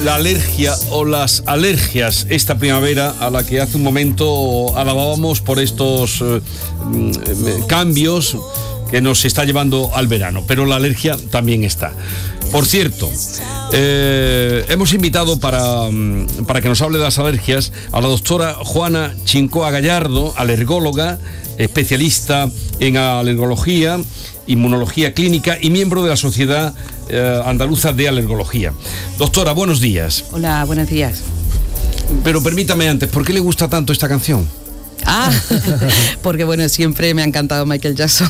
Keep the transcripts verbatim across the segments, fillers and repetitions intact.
la alergia o las alergias esta primavera, a la que hace un momento alabábamos por estos eh, cambios que nos está llevando al verano, pero la alergia también está. Por cierto, eh, hemos invitado para, para que nos hable de las alergias a la doctora Juana Chincoa Gallardo, alergóloga, especialista en alergología, inmunología clínica y miembro de la Sociedad eh, Andaluza de Alergología. Doctora, buenos días. Hola, buenos días. Pero permítame antes, ¿por qué le gusta tanto esta canción? Ah, porque bueno, siempre me ha encantado Michael Jackson.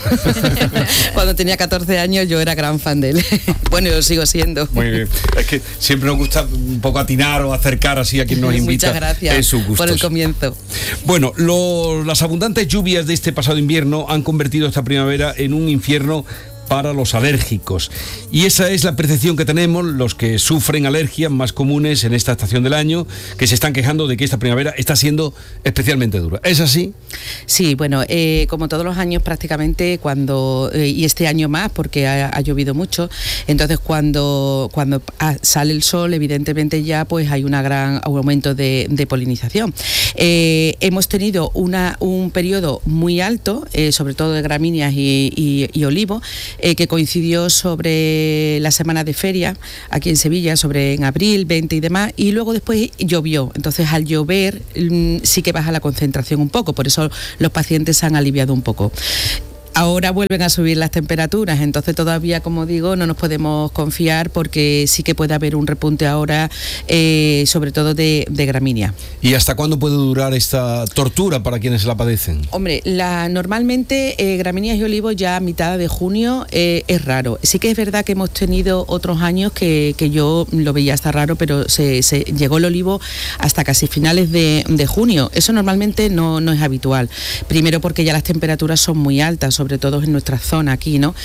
Cuando tenía catorce años yo era gran fan de él. Bueno, yo sigo siendo. Muy bien. Es que siempre nos gusta un poco atinar o acercar así a quien nos invita. Muchas gracias en sus gustos. por el comienzo. Bueno, lo, las abundantes lluvias de este pasado invierno han convertido esta primavera en un infierno para los alérgicos. Y esa es la percepción que tenemos los que sufren alergias más comunes en esta estación del año, que se están quejando de que esta primavera está siendo especialmente dura. ¿Es así? Sí, bueno, eh, como todos los años prácticamente cuando, eh, y este año más porque ha, ha llovido mucho, entonces cuando, cuando sale el sol evidentemente ya pues hay un gran aumento de, de polinización. Eh, hemos tenido una, un periodo muy alto, eh, sobre todo de gramíneas y, y, y olivo, Eh, que coincidió sobre la semana de feria aquí en Sevilla, sobre en abril, veinte y demás, y luego después llovió. Entonces al llover mmm, sí que baja la concentración un poco, por eso los pacientes se han aliviado un poco. Ahora vuelven a subir las temperaturas, entonces todavía, como digo, no nos podemos confiar porque sí que puede haber un repunte ahora, eh, sobre todo de, de gramínea. ¿Y hasta cuándo puede durar esta tortura para quienes la padecen? Hombre, la, normalmente eh, gramíneas y olivos ya a mitad de junio eh, es raro. Sí que es verdad que hemos tenido otros años que, que yo lo veía hasta raro, pero se, se llegó el olivo hasta casi finales de, de junio. Eso normalmente no, no es habitual. Primero porque ya las temperaturas son muy altas, sobre todo en nuestra zona aquí, ¿no?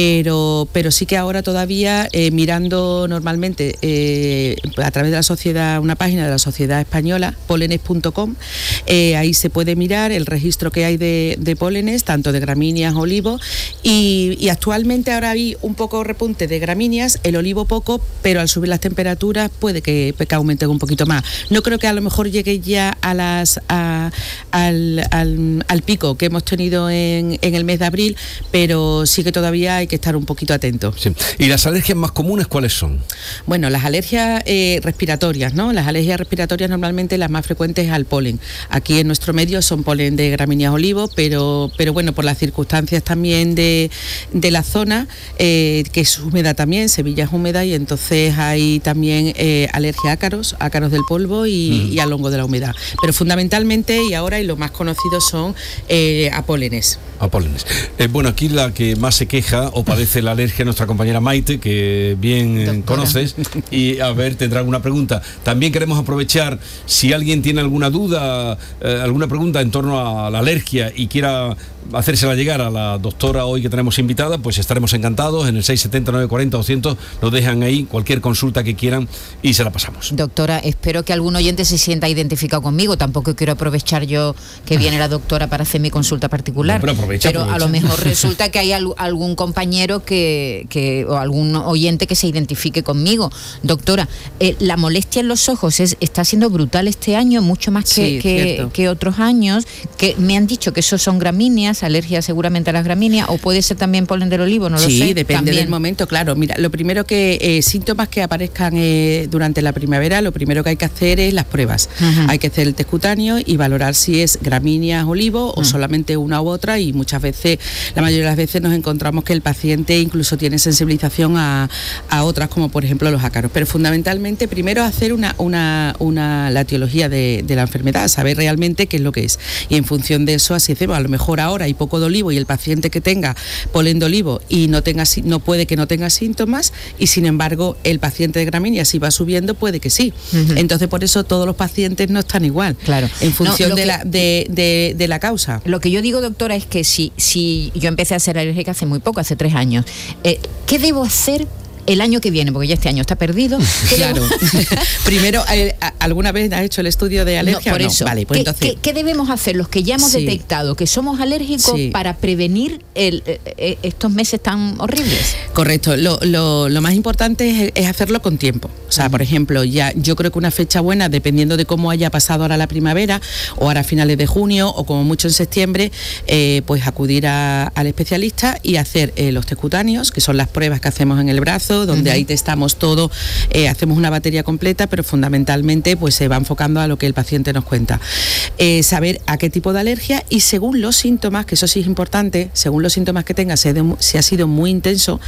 Pero, pero sí que ahora todavía eh, mirando normalmente eh, a través de la sociedad, una página de la Sociedad Española, pólenes punto com, eh, ahí se puede mirar el registro que hay de, de pólenes, tanto de gramíneas, olivos, y, y actualmente ahora hay un poco repunte de gramíneas, el olivo poco, pero al subir las temperaturas puede que, que aumenten un poquito más. No creo que a lo mejor llegue ya a las a, al, al, al pico que hemos tenido en, en el mes de abril, pero sí que todavía hay que estar un poquito atentos. Sí. ¿Y las alergias más comunes cuáles son? Bueno, las alergias eh, respiratorias, ¿no? Las alergias respiratorias normalmente las más frecuentes al polen. Aquí en nuestro medio son polen de gramíneas olivos, pero, pero bueno, por las circunstancias también de, de la zona, eh, que es húmeda también, Sevilla es húmeda y entonces hay también eh, alergia a ácaros, ácaros del polvo y, mm. y al hongo de la humedad. Pero fundamentalmente y ahora y lo más conocido son eh, a pólenes. A pólenes. Eh, bueno, aquí la que más se queja o padece la alergia es nuestra compañera Maite, que bien Doctora. conoces, y a ver, tendrá alguna pregunta. También queremos aprovechar, si alguien tiene alguna duda, eh, alguna pregunta en torno a la alergia y quiera hacérsela llegar a la doctora hoy que tenemos invitada, pues estaremos encantados. En el seis setenta, nueve cuarenta, doscientos nos dejan ahí cualquier consulta que quieran y se la pasamos. Doctora, espero que algún oyente se sienta identificado conmigo. Tampoco quiero aprovechar yo que viene la doctora para hacer mi consulta particular. No, pero aprovecha, pero aprovecha. A lo mejor resulta que hay al, algún compañero que, que o algún oyente que se identifique conmigo. Doctora, eh, la molestia en los ojos es, está siendo brutal este año, mucho más que, sí, que, que otros años. Que me han dicho que esos son gramíneas, alergia seguramente a las gramíneas, o puede ser también polen del olivo, no sí, lo sé. Sí, depende también. del momento, claro. Mira, lo primero que, eh, síntomas que aparezcan eh, durante la primavera, lo primero que hay que hacer es las pruebas. Uh-huh. Hay que hacer el test cutáneo y valorar si es gramíneas, olivo o uh-huh. solamente una u otra, y muchas veces, la mayoría de las veces nos encontramos que el paciente incluso tiene sensibilización a, a otras, como por ejemplo los ácaros. Pero fundamentalmente, primero hacer una, una, una la etiología de, de la enfermedad, saber realmente qué es lo que es. Y en función de eso, así hacemos. A lo mejor ahora hay poco de olivo y el paciente que tenga polen de olivo y no tenga no puede que no tenga síntomas, y sin embargo el paciente de gramínea si va subiendo puede que sí. Uh-huh. Entonces por eso todos los pacientes no están igual, claro, en función no, de, que, la, de, de, de la causa. Lo que yo digo, doctora, es que si, si yo empecé a ser alérgica hace muy poco, hace tres años, eh, ¿qué debo hacer El año que viene, porque ya este año está perdido. Claro. Primero, eh, ¿alguna vez has hecho el estudio de alergia? No, por o no? eso. Vale, pues ¿Qué, entonces... ¿qué, ¿Qué debemos hacer los que ya hemos Sí. detectado que somos alérgicos Sí. para prevenir el, eh, estos meses tan horribles? Correcto. Lo, lo, lo más importante es, es hacerlo con tiempo. O sea, por ejemplo, ya yo creo que una fecha buena, dependiendo de cómo haya pasado ahora la primavera, o ahora a finales de junio, o como mucho en septiembre, eh, pues acudir a, al especialista y hacer eh, los test cutáneos, que son las pruebas que hacemos en el brazo, donde uh-huh. ahí testamos todo, eh, hacemos una batería completa, pero fundamentalmente pues se va enfocando a lo que el paciente nos cuenta. Eh, saber a qué tipo de alergia y según los síntomas, que eso sí es importante, según los síntomas que tenga, si, de, si ha sido muy intenso,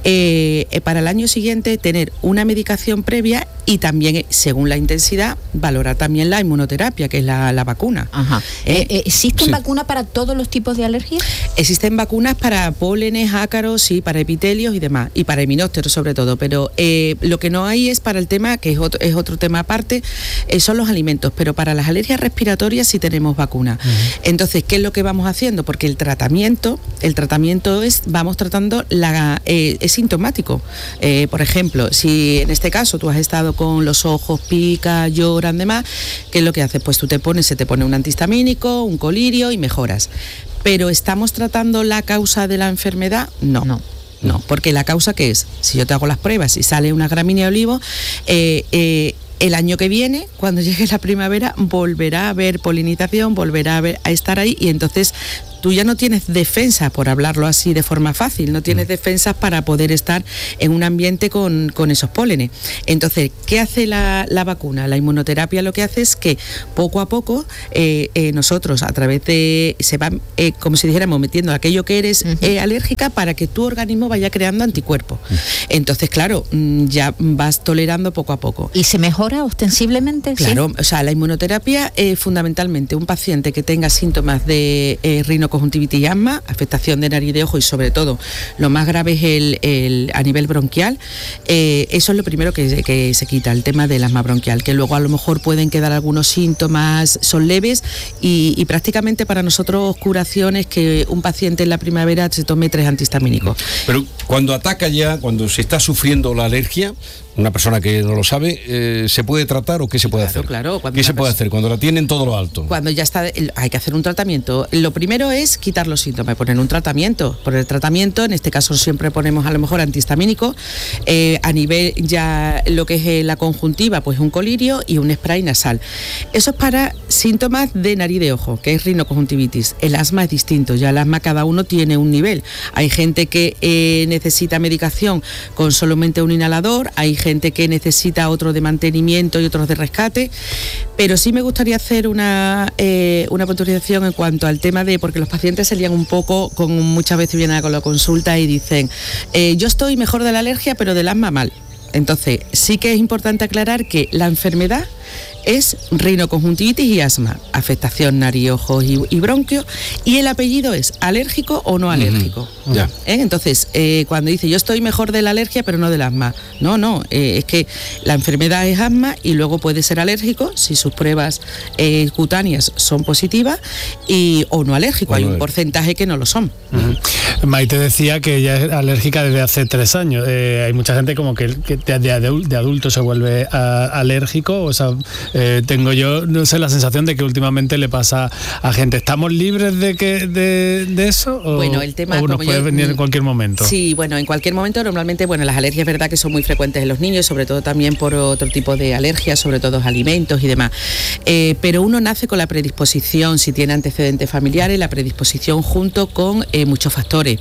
eh, eh, para el año siguiente tener una medicación previa y también, eh, según la intensidad, valorar también la inmunoterapia, que es la, la vacuna. Ajá. Eh, eh, ¿Existen sí. vacunas para todos los tipos de alergias? Existen vacunas para pólenes, ácaros, sí, para epitelios y demás, y para himenópteros sobre todo, pero eh, lo que no hay es para el tema, que es otro, es otro tema aparte, eh, son los alimentos, pero para las alergias respiratorias sí tenemos vacuna. Uh-huh. Entonces, ¿qué es lo que vamos haciendo? Porque el tratamiento, el tratamiento es, vamos tratando, la eh, es sintomático. Eh, por ejemplo, si en este caso tú has estado con los ojos, pica, lloran, demás, ¿qué es lo que haces? Pues tú te pones, se te pone un antihistamínico, un colirio y mejoras. Pero ¿estamos tratando la causa de la enfermedad? No. No. No, porque la causa, ¿qué es? Si yo te hago las pruebas y sale una gramínea de olivo, eh, eh, el año que viene, cuando llegue la primavera, volverá a haber polinización, volverá a, haber, a estar ahí, y entonces tú ya no tienes defensas, por hablarlo así de forma fácil, no tienes defensas para poder estar en un ambiente con, con esos pólenes. Entonces, ¿qué hace la, la vacuna? La inmunoterapia lo que hace es que poco a poco eh, eh, nosotros a través de, se va eh, como si dijéramos metiendo aquello que eres uh-huh. eh, alérgica para que tu organismo vaya creando anticuerpos. Uh-huh. Entonces, claro, ya vas tolerando poco a poco. ¿Y se mejora ostensiblemente? Claro, ¿sí? O sea, la inmunoterapia es eh, fundamentalmente un paciente que tenga síntomas de eh, rinoconjuntivitis y asma, afectación de nariz, de ojo y sobre todo lo más grave es el, el a nivel bronquial. Eh, eso es lo primero que, que se quita, el tema del asma bronquial, que luego a lo mejor pueden quedar algunos síntomas, son leves y, y prácticamente para nosotros curación es que un paciente en la primavera se tome tres antihistamínicos. Pero cuando ataca ya, cuando se está sufriendo la alergia, una persona que no lo sabe, eh, ¿se puede tratar o qué se puede claro, hacer? Claro, ¿Qué se puede hacer cuando la tienen todo lo alto? Cuando ya está, hay que hacer un tratamiento. Lo primero es quitar los síntomas, poner un tratamiento. Por el tratamiento, en este caso siempre ponemos a lo mejor antihistamínico, eh, a nivel ya lo que es eh, la conjuntiva, pues un colirio y un spray nasal. Eso es para síntomas de nariz de ojo, que es rinoconjuntivitis. El asma es distinto, ya el asma cada uno tiene un nivel. Hay gente que eh, necesita medicación con solamente un inhalador, hay gente que necesita otro de mantenimiento y otros de rescate, pero sí me gustaría hacer una, eh, una puntualización en cuanto al tema de, porque los pacientes se lían un poco, con muchas veces vienen a con la consulta y dicen, eh, yo estoy mejor de la alergia, pero del asma mal. Entonces, sí que es importante aclarar que la enfermedad es rinoconjuntivitis y asma, afectación nariz, ojos y, y bronquios, y el apellido es alérgico o no alérgico. Uh-huh. Yeah. ¿Eh? Entonces, eh, cuando dice yo estoy mejor de la alergia pero no del asma, no, no, eh, es que la enfermedad es asma y luego puede ser alérgico si sus pruebas eh, cutáneas son positivas y, o no alérgico, bueno, hay un porcentaje que no lo son. Uh-huh. Maite decía que ella es alérgica desde hace tres años, eh, hay mucha gente como que, que de, de adulto se vuelve a, alérgico, o sea, Eh, tengo yo, no sé, la sensación de que últimamente le pasa a gente. ¿Estamos libres de que de, de eso? O, bueno, el tema, o nos puede yo, venir en cualquier momento. Sí, bueno, en cualquier momento normalmente, bueno, las alergias es verdad que son muy frecuentes en los niños, sobre todo también por otro tipo de alergias, sobre todo alimentos y demás. Eh, pero uno nace con la predisposición, si tiene antecedentes familiares, la predisposición junto con eh, muchos factores.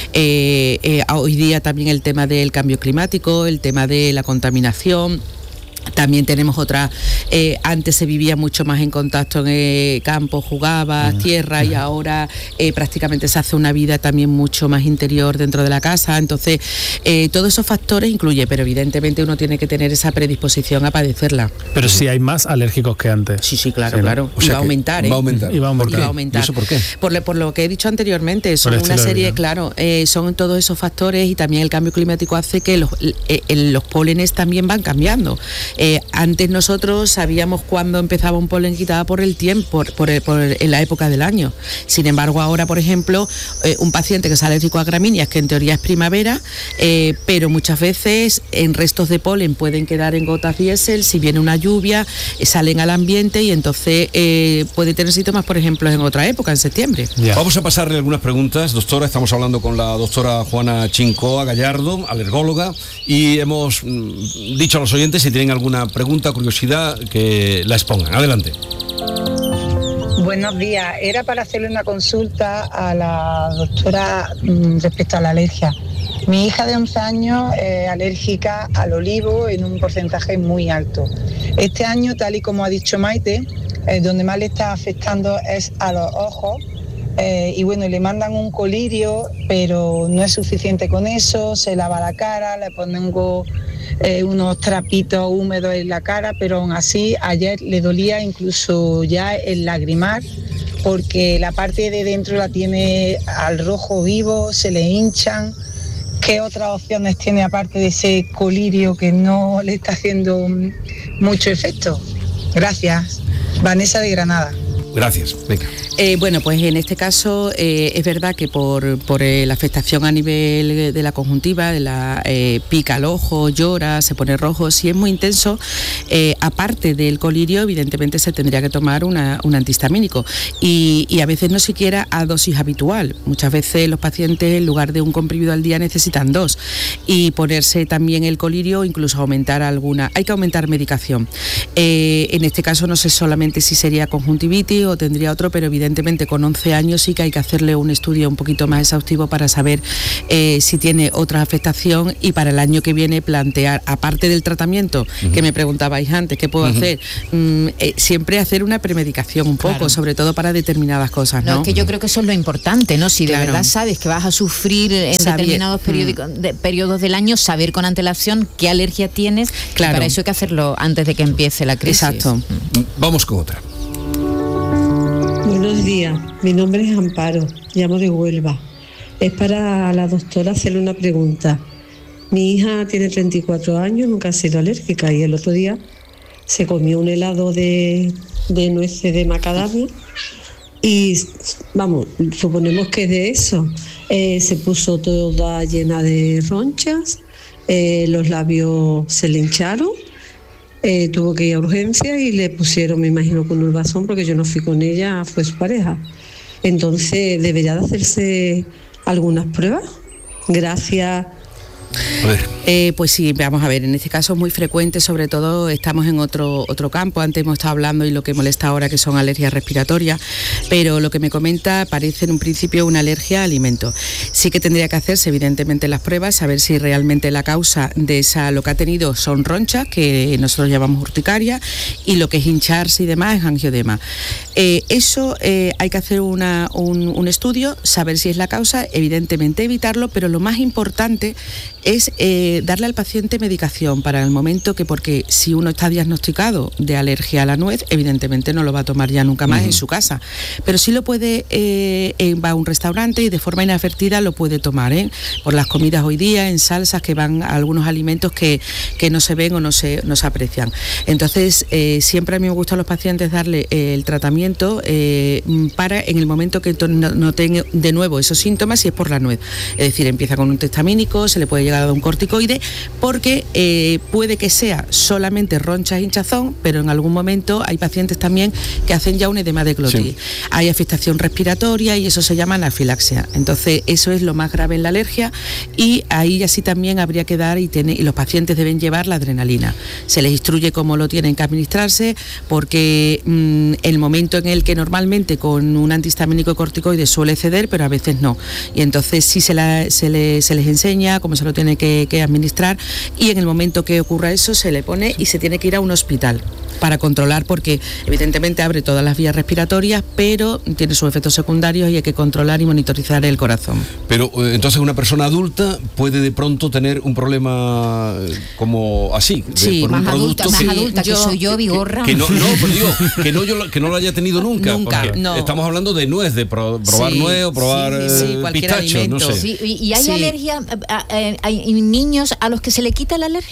Eh, eh, hoy día también el tema del cambio climático, el tema de la contaminación. También tenemos otra, eh, antes se vivía mucho más en contacto en el campo, jugabas, tierra, y ahora eh, prácticamente se hace una vida también mucho más interior dentro de la casa. Entonces, eh, todos esos factores incluye, pero evidentemente uno tiene que tener esa predisposición a padecerla. Pero sí hay más alérgicos que antes. Sí, sí, claro, sí, claro. O sea, y va a aumentar, ¿eh? Va a aumentar. Y va a aumentar. Y va a aumentar. ¿Y eso por qué? Por, le, por lo que he dicho anteriormente, son una serie, claro, eh, son todos esos factores y también el cambio climático hace que los, eh, los pólenes también van cambiando. Eh, antes nosotros sabíamos cuándo empezaba un polen quitado por el tiempo, por, por, el, por el, en la época del año. Sin embargo, ahora, por ejemplo, eh, un paciente que es alérgico a gramíneas, que en teoría es primavera, eh, pero muchas veces en restos de polen pueden quedar en gotas diésel, si viene una lluvia, eh, salen al ambiente y entonces eh, puede tener síntomas, por ejemplo, en otra época, en septiembre. Yeah. Vamos a pasarle algunas preguntas, doctora. Estamos hablando con la doctora Juana Chincoa Gallardo, alergóloga, y hemos mm, dicho a los oyentes, si tienen alguna pregunta, curiosidad, que la expongan. Adelante. Buenos días. Era para hacerle una consulta a la doctora mmm, respecto a la alergia. Mi hija de once años es alérgica al olivo en un porcentaje muy alto. Este año, tal y como ha dicho Maite, eh, donde más le está afectando es a los ojos. Eh, y bueno, le mandan un colirio, pero no es suficiente con eso, se lava la cara, le pongo eh, unos trapitos húmedos en la cara, pero aún así ayer le dolía incluso ya el lagrimar, porque la parte de dentro la tiene al rojo vivo, se le hinchan. ¿Qué otras opciones tiene aparte de ese colirio que no le está haciendo mucho efecto? Gracias. Vanessa de Granada. Gracias, venga. Eh, bueno, pues en este caso eh, es verdad que por, por eh, la afectación a nivel de la conjuntiva, de la eh, pica el ojo, llora, se pone rojo, si es muy intenso, eh, aparte del colirio, evidentemente se tendría que tomar una, un antihistamínico y, y a veces no siquiera a dosis habitual. Muchas veces los pacientes en lugar de un comprimido al día necesitan dos y ponerse también el colirio, incluso aumentar alguna, hay que aumentar medicación. Eh, en este caso no sé solamente si sería conjuntivitis o tendría otro, pero evidentemente con once años sí que hay que hacerle un estudio un poquito más exhaustivo para saber eh, si tiene otra afectación y para el año que viene plantear, aparte del tratamiento uh-huh. que me preguntabais antes, ¿qué puedo uh-huh. hacer? Mm, eh, siempre hacer una premedicación un poco, claro. sobre todo para determinadas cosas, ¿no? No, es que yo creo que eso es lo importante, ¿no? Si de claro. verdad sabes que vas a sufrir en Saber. determinados periódicos, uh-huh. de, periodos del año, saber con antelación qué alergia tienes, claro. y para eso hay que hacerlo antes de que empiece la crisis. Exacto. Uh-huh. Vamos con otra. Buenos días, mi nombre es Amparo, llamo de Huelva. Es para la doctora hacerle una pregunta. Mi hija tiene treinta y cuatro años, nunca ha sido alérgica y el otro día se comió un helado de, de nueces de macadamia y, vamos, suponemos que es de eso. Eh, se puso toda llena de ronchas, eh, los labios se le hincharon. Eh, tuvo que ir a urgencia y le pusieron, me imagino, con un bastón, porque yo no fui con ella, fue su pareja. Entonces, ¿debería de hacerse algunas pruebas? Gracias. A ver. Eh, pues sí, vamos a ver, en este caso es muy frecuente, sobre todo estamos en otro otro campo, antes hemos estado hablando y lo que molesta ahora que son alergias respiratorias, pero lo que me comenta parece en un principio una alergia a alimentos. Sí que tendría que hacerse evidentemente las pruebas, saber si realmente la causa de esa, lo que ha tenido son ronchas, que nosotros llamamos urticaria, y lo que es hincharse y demás es angiodema. Eh, eso eh, hay que hacer una, un, un estudio, saber si es la causa, evidentemente evitarlo, pero lo más importante es eh, darle al paciente medicación para el momento que, porque si uno está diagnosticado de alergia a la nuez, evidentemente no lo va a tomar ya nunca más uh-huh. en su casa, pero sí lo puede, eh, eh, va a un restaurante y de forma inadvertida lo puede tomar, ¿eh? por las comidas hoy día, en salsas que van a algunos alimentos que, que no se ven o no se, no se aprecian. Entonces, eh, siempre a mí me gusta a los pacientes darle eh, el tratamiento eh, para en el momento que no, no tenga de nuevo esos síntomas, si es por la nuez. Es decir, empieza con un antihistamínico, se le puede llegar a dar un corticoide, porque eh, puede que sea solamente ronchas, hinchazón, pero en algún momento hay pacientes también que hacen ya un edema de glotis. Sí. Hay afectación respiratoria y eso se llama anafilaxia. Entonces, eso es lo más grave en la alergia y ahí así también habría que dar y, tiene, y los pacientes deben llevar la adrenalina. Se les instruye cómo lo tienen que administrarse, porque mmm, el momento en el que normalmente con un antihistamínico corticoide suele ceder, pero a veces no. Y entonces sí se, la, se, le, se les enseña cómo se lo tiene que, que administrar y en el momento que ocurra eso se le pone y se tiene que ir a un hospital para controlar, porque evidentemente abre todas las vías respiratorias, pero tiene sus efectos secundarios y hay que controlar y monitorizar el corazón. Pero entonces una persona adulta puede de pronto tener un problema como así, de, sí, por más un adulta, producto más que, adulta, que yo, soy yo, Vigorra. Que, que no, no, pero digo, que no, yo, que no lo haya tenido nunca. Nunca, no. Estamos hablando de nuez, de pro, probar sí, nuez o probar sí, sí, sí, pistacho, no sé. Sí, y, y hay sí. alergia, hay niños a los que se le quita la alergia.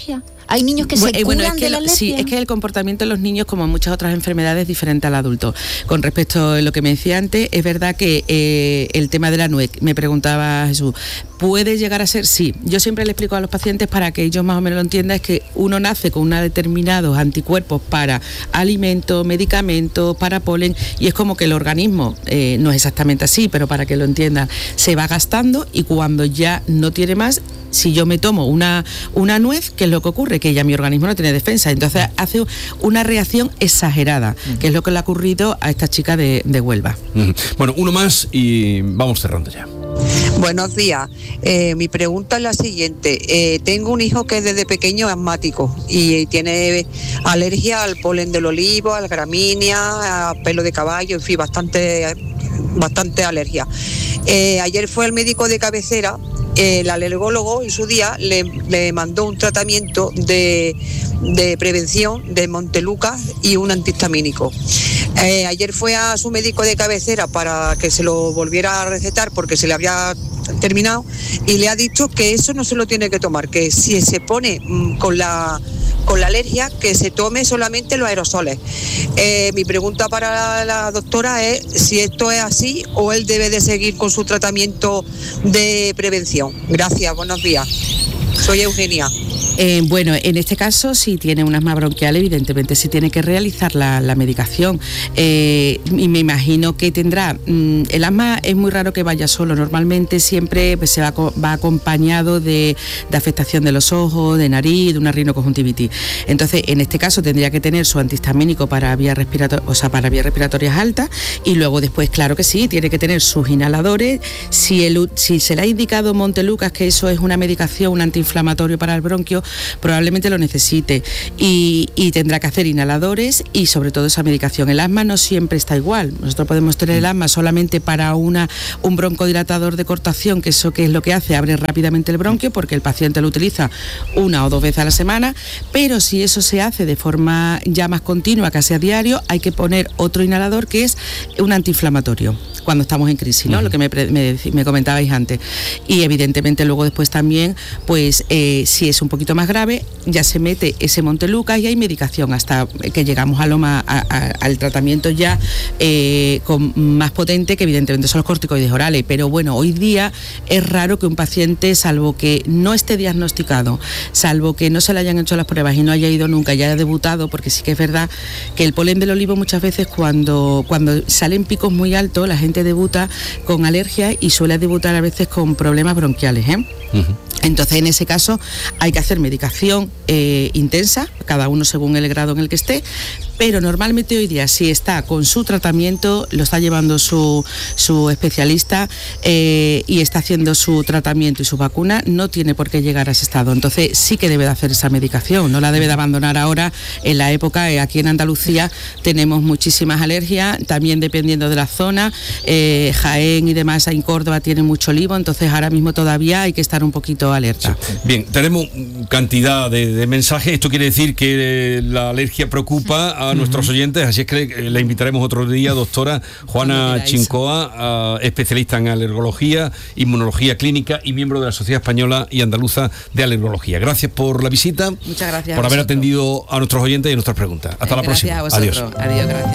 Hay niños que bueno, se curan bueno, es que de la lo, alergia. Sí, es que el comportamiento de los niños, como en muchas otras enfermedades, es diferente al adulto. Con respecto a lo que me decía antes, es verdad que eh, el tema de la nuez, me preguntaba Jesús, ¿puede llegar a ser? Sí. Yo siempre le explico a los pacientes, para que ellos más o menos lo entiendan, es que uno nace con unos determinados anticuerpos para alimentos, medicamentos, para polen, y es como que el organismo, eh, no es exactamente así, pero para que lo entiendan, se va gastando, y cuando ya no tiene más, si yo me tomo una, una nuez, ¿qué es lo que ocurre? Que ya mi organismo no tiene defensa, entonces hace una reacción exagerada, uh-huh. que es lo que le ha ocurrido a esta chica de, de Huelva. Uh-huh. Bueno, uno más y vamos cerrando ya. Buenos días, eh, mi pregunta es la siguiente. Eh, tengo un hijo que desde pequeño es asmático y tiene alergia al polen del olivo, a la gramínea, a pelo de caballo, en fin, bastante, bastante alergia. Eh, ayer fue el médico de cabecera, eh, el alergólogo en su día le, le mandó un tratamiento de, de prevención de Montelukast y un antihistamínico. Eh, ayer fue a su médico de cabecera para que se lo volviera a recetar porque se le había terminado, y le ha dicho que eso no se lo tiene que tomar, que si se pone mmm, con la con la alergia, que se tome solamente los aerosoles. Eh, mi pregunta para la, la doctora es si esto es así o él debe de seguir con su tratamiento de prevención. Gracias, buenos días. Soy Eugenia. Eh, bueno, en este caso, si tiene un asma bronquial, evidentemente se tiene que realizar la, la medicación. Eh, y me imagino que tendrá... Mmm, el asma es muy raro que vaya solo. Normalmente siempre pues, se va, va acompañado de, de afectación de los ojos, de nariz, de una rinoconjuntivitis. Entonces, en este caso tendría que tener su antihistamínico para vías respiratorias, o sea, para vías respiratorias altas, y luego después, claro que sí, tiene que tener sus inhaladores. Si, el, si se le ha indicado Montelukast, que eso es una medicación, un antiinflamatorio para el bronquio, probablemente lo necesite, y, y tendrá que hacer inhaladores y sobre todo esa medicación. El asma no siempre está igual. Nosotros podemos tener el asma solamente para una, un broncodilatador de cortación, que eso que es lo que hace, abre rápidamente el bronquio porque el paciente lo utiliza una o dos veces a la semana, pero si eso se hace de forma ya más continua, casi a diario, hay que poner otro inhalador que es un antiinflamatorio cuando estamos en crisis, ¿no? Uh-huh. Lo que me, me, me comentabais antes. Y evidentemente luego después también, pues eh, si es un poquito más grave, ya se mete ese Montelukast y hay medicación hasta que llegamos a lo más, a, a, al tratamiento ya eh, con, más potente, que evidentemente son los corticoides orales. Pero bueno, hoy día es raro que un paciente, salvo que no esté diagnosticado, salvo que no se le hayan hecho las pruebas y no haya ido nunca, ya haya debutado, porque sí que es verdad que el polen del olivo muchas veces cuando, cuando salen picos muy altos, la gente debuta con alergia y suele debutar a veces con problemas bronquiales, ¿eh? Uh-huh. Entonces, en ese caso, hay que hacer medicación eh, intensa, cada uno según el grado en el que esté, pero normalmente hoy día, si está con su tratamiento, lo está llevando su, su especialista eh, y está haciendo su tratamiento y su vacuna, no tiene por qué llegar a ese estado. Entonces, sí que debe de hacer esa medicación, no la debe de abandonar ahora en la época. Eh, aquí en Andalucía tenemos muchísimas alergias, también dependiendo de la zona, eh, Jaén y demás, en Córdoba tiene mucho olivo, entonces ahora mismo todavía hay que estar un poquito alerta. Sí. Bien, tenemos cantidad de, de mensajes. Esto quiere decir que la alergia preocupa a uh-huh. nuestros oyentes, así es que la invitaremos otro día, doctora Juana Chincoa, uh, especialista en alergología, inmunología clínica y miembro de la Sociedad Española y Andaluza de Alergología. Gracias por la visita. Muchas gracias. Por haber atendido a nuestros oyentes y a nuestras preguntas. Hasta eh, la próxima. A Adiós. Adiós, gracias.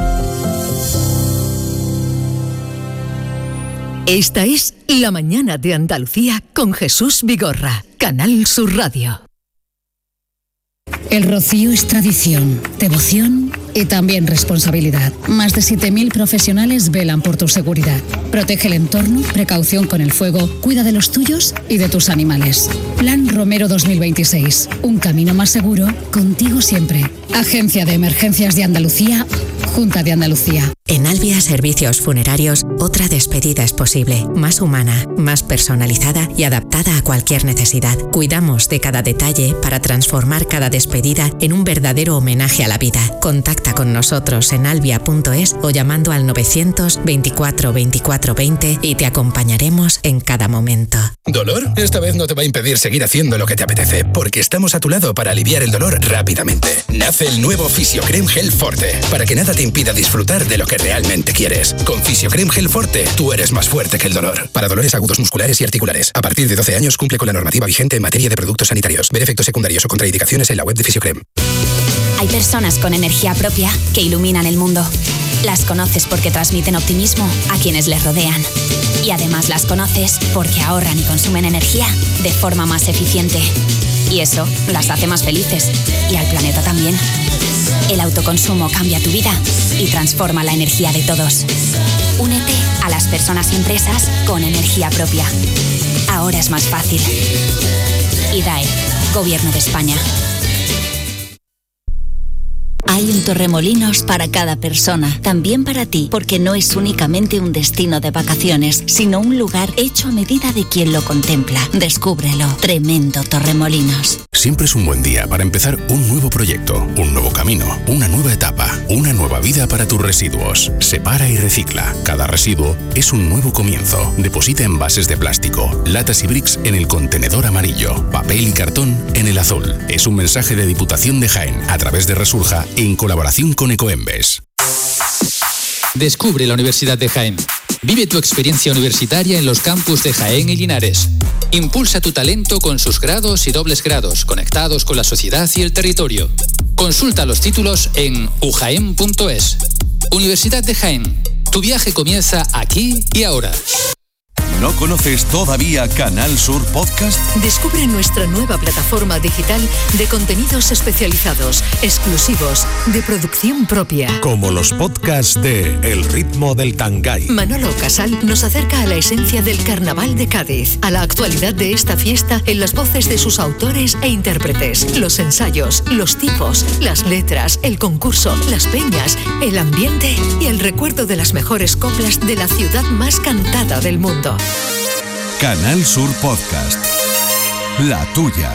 Esta es La Mañana de Andalucía con Jesús Vigorra, Canal Sur Radio. El rocío es tradición, devoción y también responsabilidad. Más de siete mil profesionales velan por tu seguridad. Protege el entorno, precaución con el fuego, cuida de los tuyos y de tus animales. Plan Romero dos mil veintiséis. Un camino más seguro, contigo siempre. Agencia de Emergencias de Andalucía, Junta de Andalucía. En Albia Servicios Funerarios, otra despedida es posible, más humana, más personalizada y adaptada a cualquier necesidad. Cuidamos de cada detalle para transformar cada despedida en un verdadero homenaje a la vida. Contacta con nosotros en albia punto es o llamando al novecientos veinticuatro veinticuatro veinte y te acompañaremos en cada momento. ¿Dolor? Esta vez no te va a impedir seguir haciendo lo que te apetece, porque estamos a tu lado para aliviar el dolor rápidamente. Nace el nuevo Fisiocrem Gel Forte, para que nada te impida disfrutar de lo que realmente quieres. Con Fisiocrem Gel Forte, tú eres más fuerte que el dolor. Para dolores agudos musculares y articulares. A partir de doce años cumple con la normativa vigente en materia de productos sanitarios. Ver efectos secundarios o contraindicaciones en la web de Fisiocrem. Hay personas con energía propia que iluminan el mundo. Las conoces porque transmiten optimismo a quienes les rodean. Y además las conoces porque ahorran y consumen energía de forma más eficiente. Y eso las hace más felices. Y al planeta también. El autoconsumo cambia tu vida y transforma la energía de todos. Únete a las personas y empresas con energía propia. Ahora es más fácil. I D A E, Gobierno de España. Hay un Torremolinos para cada persona, también para ti, porque no es únicamente un destino de vacaciones, sino un lugar hecho a medida de quien lo contempla. Descúbrelo. Tremendo Torremolinos. Siempre es un buen día para empezar un nuevo proyecto, un nuevo camino, una nueva etapa, una nueva vida para tus residuos. Separa y recicla. Cada residuo es un nuevo comienzo. Deposita envases de plástico, latas y bricks en el contenedor amarillo, papel y cartón en el azul. Es un mensaje de Diputación de Jaén a través de Resurja en colaboración con Ecoembes. Descubre la Universidad de Jaén. Vive tu experiencia universitaria en los campus de Jaén y Linares. Impulsa tu talento con sus grados y dobles grados, conectados con la sociedad y el territorio. Consulta los títulos en u jaén punto es. Universidad de Jaén. Tu viaje comienza aquí y ahora. ¿No conoces todavía Canal Sur Podcast? Descubre nuestra nueva plataforma digital de contenidos especializados, exclusivos, de producción propia. Como los podcasts de El ritmo del Tangay. Manolo Casal nos acerca a la esencia del Carnaval de Cádiz, a la actualidad de esta fiesta en las voces de sus autores e intérpretes, los ensayos, los tipos, las letras, el concurso, las peñas, el ambiente y el recuerdo de las mejores coplas de la ciudad más cantada del mundo. Canal Sur Podcast. La tuya.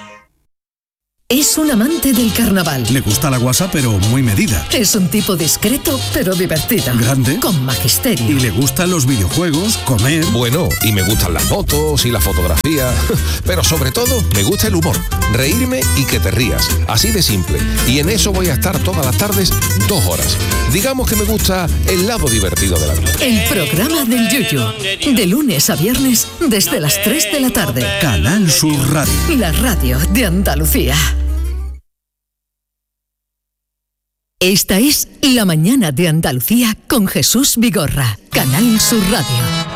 Es un amante del carnaval. Le gusta la guasa, pero muy medida. Es un tipo discreto, pero divertido. Grande. Con magisterio. Y le gustan los videojuegos, comer. Bueno, y me gustan las fotos y la fotografía. Pero sobre todo, me gusta el humor. Reírme y que te rías. Así de simple. Y en eso voy a estar todas las tardes, dos horas. Digamos que me gusta el lado divertido de la vida. El programa del Yuyu. De lunes a viernes, desde las tres de la tarde. Canal Sur Radio. La radio de Andalucía. Esta es La Mañana de Andalucía con Jesús Vigorra, Canal Sur Radio.